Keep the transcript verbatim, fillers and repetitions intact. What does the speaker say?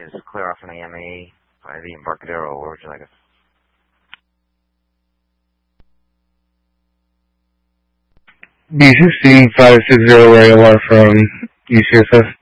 is clear off an A M A by the Embarcadero. Where would you like us? B sixteen five six zero, where you are from U C S S.